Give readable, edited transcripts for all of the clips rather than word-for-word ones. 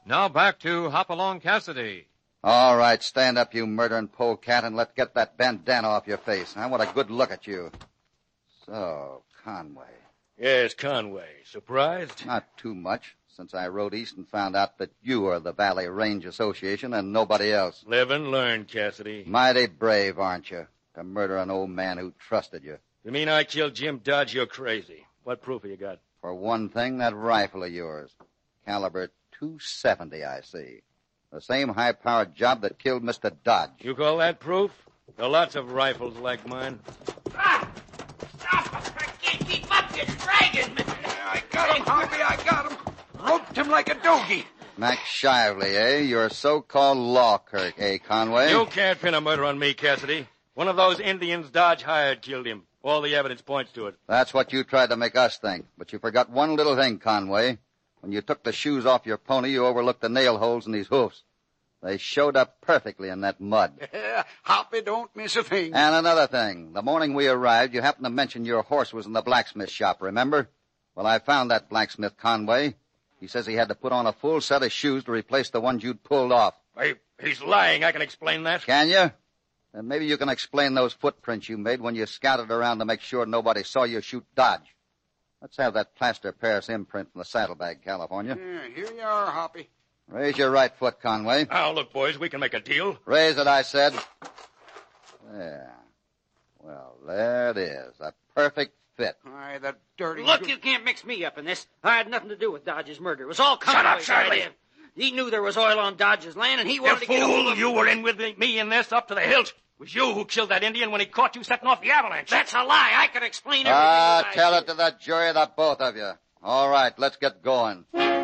Now back to Hopalong Cassidy. All right, stand up, you murdering polecat, and let's get that bandana off your face. I want a good look at you. So, Conway. Yes, Conway. Surprised? Not too much, since I rode east and found out that you are the Valley Range Association and nobody else. Live and learn, Cassidy. Mighty brave, aren't you, to murder an old man who trusted you? You mean I killed Jim Dodge? You're crazy. What proof have you got? For one thing, that rifle of yours. Caliber .270, I see. The same high-powered job that killed Mr. Dodge. You call that proof? There are lots of rifles like mine. Ah! Stop! I can't keep up. You're dragging me. I got him, Hoppy. I got him. Roped him like a dogie. Mac Shively, eh? Your so-called law clerk, eh, Conway? You can't pin a murder on me, Cassidy. One of those Indians Dodge hired killed him. All the evidence points to it. That's what you tried to make us think. But you forgot one little thing, Conway. When you took the shoes off your pony, you overlooked the nail holes in his hoofs. They showed up perfectly in that mud. Hoppy don't miss a thing. And another thing. The morning we arrived, you happened to mention your horse was in the blacksmith shop, remember? Well, I found that blacksmith, Conway. He says he had to put on a full set of shoes to replace the ones you'd pulled off. He's lying. I can explain that. Can you? Then maybe you can explain those footprints you made when you scouted around to make sure nobody saw you shoot Dodge. Let's have that plaster Paris imprint from the saddlebag, California. Yeah, here you are, Hoppy. Raise your right foot, Conway. Now, look, boys, we can make a deal. Raise it, I said. There. Well, there it is. A perfect fit. Aye, that dirty... Look, you can't mix me up in this. I had nothing to do with Dodge's murder. It was all Conway's Shut up, Shirley. idea. He knew there was oil on Dodge's land, and he wanted to get a hold fool! of... You were in with me in this up to the hilt. It was you who killed that Indian when he caught you setting off the avalanche. That's a lie. I can explain everything. Tell it to the jury, the both of you. All right, let's get going.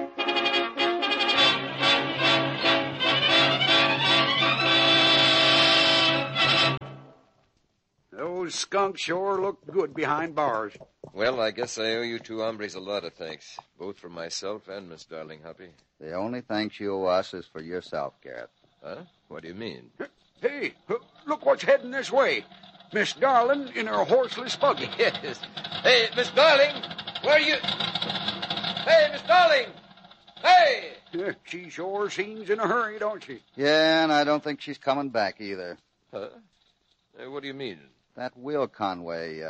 Those skunks sure look good behind bars. Well, I guess I owe you two hombres a lot of thanks, both for myself and Miss Darling, Hoppy. The only thanks you owe us is for yourself, Garrett. Huh? What do you mean? Hey, look what's heading this way. Miss Darling in her horseless buggy. Yes. Hey, Miss Darling, where are you? Hey, Miss Darling! Hey! She sure seems in a hurry, don't she? Yeah, and I don't think she's coming back either. Huh? What do you mean? That will, Conway.